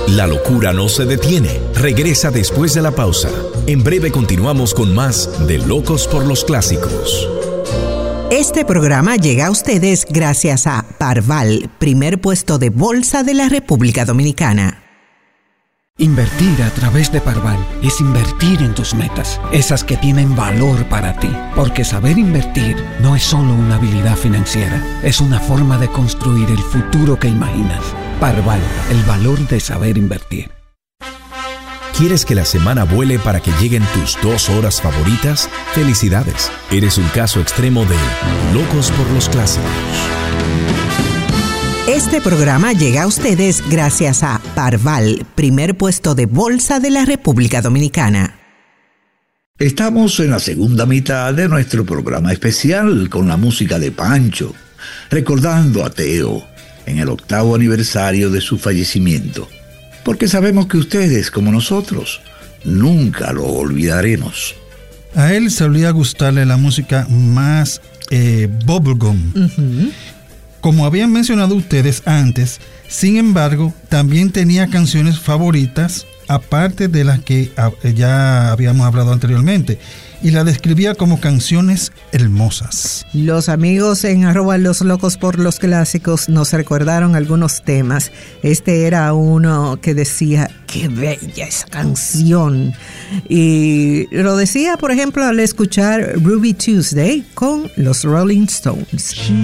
La locura no se detiene. Regresa después de la pausa. En breve continuamos con más de Locos por los Clásicos. Este programa llega a ustedes gracias a Parval, primer puesto de bolsa de la República Dominicana. Invertir a través de Parval es invertir en tus metas, esas que tienen valor para ti. Porque saber invertir no es solo una habilidad financiera, es una forma de construir el futuro que imaginas. Parval, el valor de saber invertir. ¿Quieres que la semana vuele para que lleguen tus 2 horas favoritas? ¡Felicidades! Eres un caso extremo de Locos por los Clásicos. Este programa llega a ustedes gracias a Parval, primer puesto de bolsa de la República Dominicana. Estamos en la segunda mitad de nuestro programa especial con la música de Pancho, recordando a Teo en el 8º aniversario de su fallecimiento, porque sabemos que ustedes, como nosotros, nunca lo olvidaremos. A él solía gustarle la música más bubblegum. Uh-huh. Como habían mencionado ustedes antes, sin embargo, también tenía canciones favoritas, aparte de las que ya habíamos hablado anteriormente, y la describía como canciones hermosas. Los amigos en @los locos por los clásicos nos recordaron algunos temas. Este era uno que decía, qué bella esa canción. Y lo decía, por ejemplo, al escuchar Ruby Tuesday con los Rolling Stones.